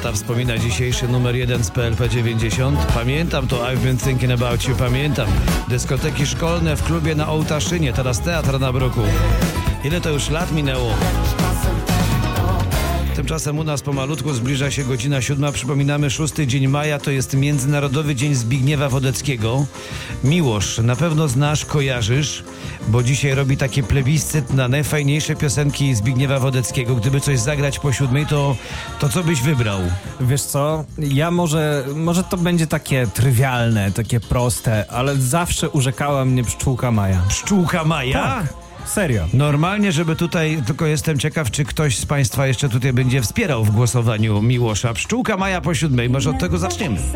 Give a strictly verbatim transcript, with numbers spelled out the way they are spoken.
Beata wspomina dzisiejszy numer jeden z P L P dziewięćdziesiąt. Pamiętam to I've been thinking about you, pamiętam. Dyskoteki szkolne w klubie na Ołtaszynie, teraz teatr na Bruku. Ile to już lat minęło? Tymczasem u nas pomalutku zbliża się godzina siódma. Przypominamy, szósty dzień maja to jest Międzynarodowy Dzień Zbigniewa Wodeckiego. Miłosz, na pewno znasz, kojarzysz, bo dzisiaj robi taki plebiscyt na najfajniejsze piosenki Zbigniewa Wodeckiego. Gdyby coś zagrać po siódmej, to, to co byś wybrał? Wiesz co, ja może, może to będzie takie trywialne, takie proste, ale zawsze urzekała mnie Pszczółka Maja. Pszczółka Maja? Tak. Serio. Normalnie, żeby tutaj, tylko jestem ciekaw, czy ktoś z Państwa jeszcze tutaj będzie wspierał w głosowaniu Miłosza. Pszczółka Maja po siódmej, może od tego zaczniemy.